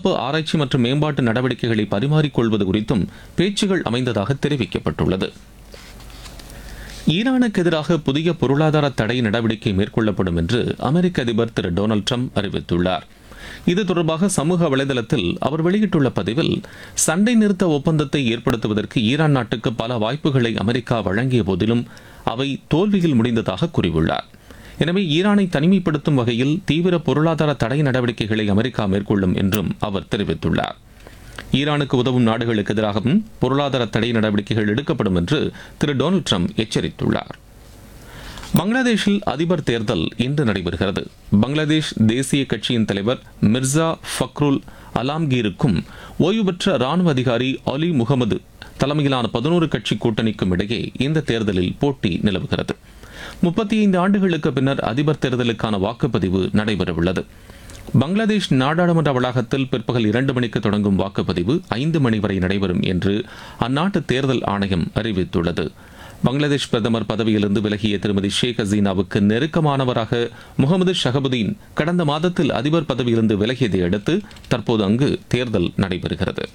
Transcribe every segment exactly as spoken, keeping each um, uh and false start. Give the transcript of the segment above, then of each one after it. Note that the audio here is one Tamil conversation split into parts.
பாதுகாப்பு ஆராய்ச்சி மற்றும் மேம்பாட்டு நடவடிக்கைகளை பரிமாறிக்கொள்வது குறித்தும் பேச்சுகள் அமைந்ததாக தெரிவிக்கப்பட்டுள்ளது. ஈரானுக்கு எதிராக புதிய பொருளாதார தடை நடவடிக்கை மேற்கொள்ளப்படும் என்று அமெரிக்க அதிபர் திரு டொனால்டு ட்ரம்ப் அறிவித்துள்ளார். இது தொடர்பாக சமூக வலைதளத்தில் அவர் வெளியிட்டுள்ள பதிவில், சண்டை நிறுத்த ஒப்பந்தத்தை ஏற்படுத்துவதற்கு ஈரான் நாட்டுக்கு பல வாய்ப்புகளை அமெரிக்கா வழங்கிய போதிலும் அவை தோல்வியில் முடிந்ததாக கூறியுள்ளார். எனவே ஈரானை தனிமைப்படுத்தும் வகையில் தீவிர பொருளாதார தடை நடவடிக்கைகளை அமெரிக்கா மேற்கொள்ளும் என்றும் அவர் தெரிவித்துள்ளார். ஈரானுக்கு உதவும் நாடுகளுக்கு எதிராகவும் பொருளாதார தடை நடவடிக்கைகள் எடுக்கப்படும் என்று திரு டொனால்டு ட்ரம்ப் எச்சரித்துள்ளார். பங்களாதேஷில் அதிபர் தேர்தல் இன்று நடைபெறுகிறது. பங்களாதேஷ் தேசிய கட்சியின் தலைவர் மிர்சா ஃபக்ருல் அலாம்கீருக்கும் ஓய்வு பெற்ற ராணுவ அதிகாரி அலி முகமது தலைமையிலான பதினோரு கட்சி கூட்டணிக்கும் இடையே இந்த தேர்தலில் போட்டி நிலவுகிறது. முப்பத்தி ஐந்து ஆண்டுகளுக்கு பின்னர் அதிபர் தேர்தலுக்கான வாக்குப்பதிவு நடைபெறவுள்ளது. பங்களாதேஷ் நாடாளுமன்ற வளாகத்தில் பிற்பகல் இரண்டு மணிக்கு தொடங்கும் வாக்குப்பதிவு ஐந்து மணி வரை நடைபெறும் என்று அந்நாட்டு தேர்தல் ஆணையம் அறிவித்துள்ளது. பங்களாதேஷ் பிரதமர் பதவியிலிருந்து விலகிய திருமதி ஷேக் ஹசீனாவுக்கு நெருக்கமானவராக முகமது ஷஹபுதீன் கடந்த மாதத்தில் அதிபர் பதவியிலிருந்து விலகியதை அடுத்து தற்போது அங்கு தேர்தல் நடைபெறுகிறது.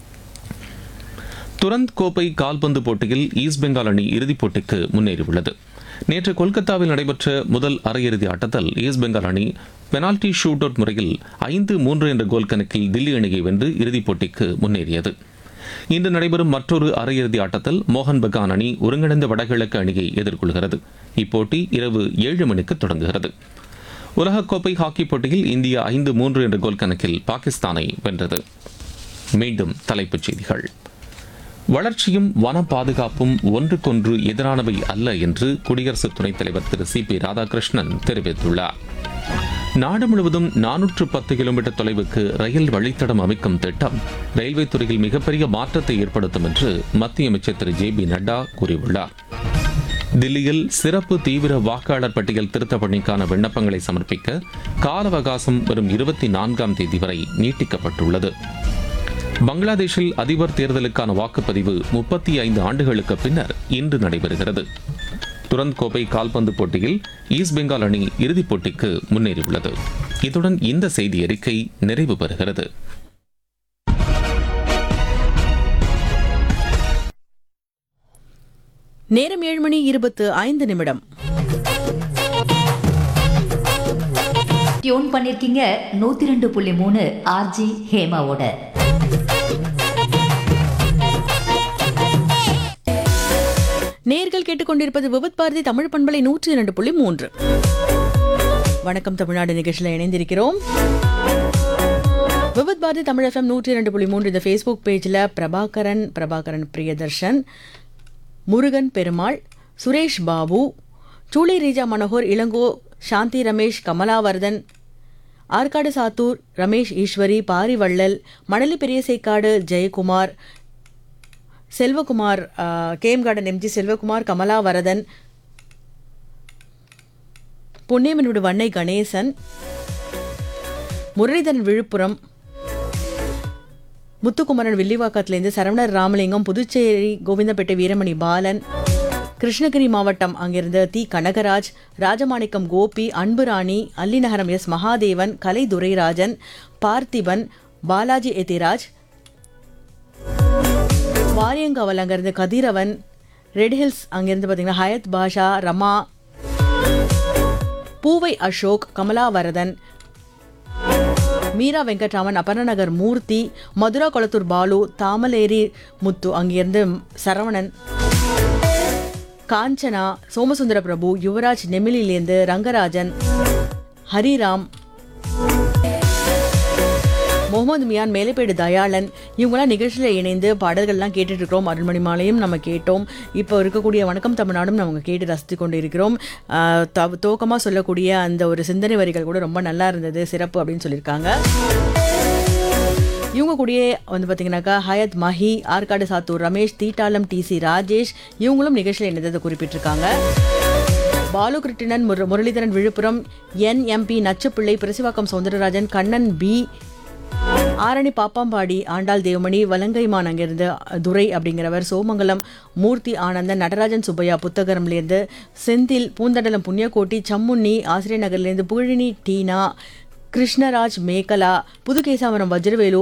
துரந்த் கோப்பை கால்பந்து போட்டியில் ஈஸ்ட் பெங்கால் அணி இறுதிப் போட்டிக்கு முன்னேறியுள்ளது. நேற்று கொல்கத்தாவில் நடைபெற்ற முதல் அரையிறுதி ஆட்டத்தில் ஈஸ்ட் பெங்கால் அணி பெனால்டி ஷூட் அவுட் முறையில் ஐந்து மூன்று என்ற கோல் கணக்கில் தில்லி அணியை வென்று இறுதிப் போட்டிக்கு முன்னேறியது. இன்று நடைபெறும் மற்றொரு அரையிறுதி ஆட்டத்தில் மோகன் பகான் அணி ஒருங்கிணைந்த வடகிழக்கு அணியை எதிர்கொள்கிறது. இப்போட்டி இரவு ஏழு மணிக்கு தொடங்குகிறது. உலகக்கோப்பை ஹாக்கி போட்டியில் இந்தியா ஐந்து மூன்று என்ற கோல் கணக்கில் பாகிஸ்தானை வென்றது. மீண்டும் தலைப்புச் செய்திகள். வளர்ச்சியும் வன பாதுகாப்பும் ஒன்றுக்கொன்று எதிரானவை அல்ல என்று குடியரசு துணைத் தலைவர் திரு சி பி ராதாகிருஷ்ணன் தெரிவித்துள்ளார். நாடு முழுவதும் நானூற்று பத்து கிலோமீட்டர் தொலைவுக்கு ரயில் வழித்தடம் அமைக்கும் திட்டம் ரயில்வே துறையில் மிகப்பெரிய மாற்றத்தை ஏற்படுத்தும் என்று மத்திய அமைச்சர் திரு ஜே பி நட்டா கூறியுள்ளார். தில்லியில் சிறப்பு தீவிர வாக்காளர் பட்டியல் திருத்த பணிக்கான விண்ணப்பங்களை சமர்ப்பிக்க கால அவகாசம் வரும் இருபத்தி நான்காம் தேதி வரை நீட்டிக்கப்பட்டுள்ளது. பங்களாதேஷில் அதிபர் தேர்தலுக்கான வாக்குப்பதிவு முப்பத்தி ஐந்து ஆண்டுகளுக்கு பின்னர் இன்று நடைபெறுகிறது. துரந்த் கோப்பை கால்பந்து போட்டியில் ஈஸ்ட் பெங்கால் அணி இறுதிப் போட்டிக்கு முன்னேறியுள்ளது. இத்துடன் இந்த செய்தி அறிக்கை நிறைவு பெறுகிறது. நேரம் ஏழு மணி இருபத்து ஐந்து நிமிடம். டியூன் பண்ணிருக்கீங்க நூத்தி ரெண்டு புள்ளி மூணு ஆர்ஜி ஹேமாவோட. நேர்கள் கேட்டுக்கொண்டிருப்பது விபத் பாரதி தமிழ் பண்பலை நூற்றி இரண்டு புள்ளி மூன்று. வணக்கம் தமிழ்நாடு நிகழ்ச்சியில் இணைந்திருக்கிறோம். விபத் பாரதி தமிழ் எஃப்எம் நூற்றி இரண்டு புள்ளி மூன்று இந்த ஃபேஸ்புக் பேஜில் பிரபாகரன் பிரபாகரன் பிரியதர்ஷன், முருகன் பெருமாள், சுரேஷ் பாபு, சூளை ரீஜா மனோகர், இளங்கோ, சாந்தி Ramesh, Kamalavardhan, Arcot Sattur, Ramesh Eswari, Pari Vallal, Manali Periyasaikadu, Jayakumar, Selvakumar, game garden MG Selvakumar, Kamalavaradan, பொன்னியம்மனோடு Vannai Ganesan, Muralidharan Villupuram, Muthukumaran வில்லிவாக்கத்திலிருந்து, Saravanar Ramalingam, Puducherry Govindapettai Veeramani Balan, Krishnagiri மாவட்டம் அங்கிருந்து தி கனகராஜ், ராஜமாணிக்கம் கோபி, அன்புராணி, அல்லிநகரம் எஸ் மகாதேவன், கலை துரைராஜன், பார்த்திபன், பாலாஜி எதிராஜ், வாரியங்காவல் அங்கிருந்து கதிரவன், ரெட் ஹில்ஸ் அங்கிருந்து பார்த்தீங்கன்னா ஹயத் பாஷா, ரமா, பூவை அசோக், கமலாவரதன், மீரா வெங்கட்ராமன், அப்பரநகர் மூர்த்தி, மதுரா கொளத்தூர் பாலு, தாமலேரி முத்து அங்கிருந்து சரவணன், காஞ்சனா, சோமசுந்தர பிரபு, யுவராஜ் நெமிலிலேருந்து ரங்கராஜன், ஹரிராம், முகமது மியான், மேலைப்பேடு தயாளன், இவங்களாம் நிகழ்ச்சியில் இணைந்து பாடல்கள்லாம் கேட்டுட்டு இருக்கிறோம். அருள்மணி மாலையும் நம்ம கேட்டோம். இப்போ இருக்கக்கூடிய வணக்கம் தமிழ்நாடும் நம்ம கேட்டு ரசித்து கொண்டு இருக்கிறோம். துவக்கமாக சொல்லக்கூடிய அந்த ஒரு சிந்தனை வரிகள் கூட ரொம்ப நல்லா இருந்தது, சிறப்பு அப்படின்னு சொல்லியிருக்காங்க. இவங்க கூடயே வந்து பார்த்தீங்கன்னாக்கா Hayat Mahi, Arcot Sattur Ramesh, தீட்டாளம் D C Rajesh இவங்களும் நிகழ்ச்சியில் இணைந்ததை குறிப்பிட்டிருக்காங்க. பாலு கிருட்டிணன், முரளிதரன் விழுப்புரம், என் எம்பி நச்சுப்பிள்ளை, பிரசிவாக்கம் சௌந்தரராஜன், கண்ணன் பி, ஆரணி பாப்பாம்பாடி, ஆண்டாள் தேவமணி, வலங்கைமான் அங்கிருந்து துரை அப்படிங்கிறவர், சோமங்கலம் மூர்த்தி ஆனந்தன், நடராஜன் சுப்பையா புத்தகரம்லேருந்து, செந்தில், பூந்தண்டலம் புண்ணியக்கோட்டி, சம்முன்னி ஆசிரியர் நகர்லேருந்து, புகழினி டீனா, கிருஷ்ணராஜ் மேகலா, புதுகேசாவரம் வஜ்ரவேலு,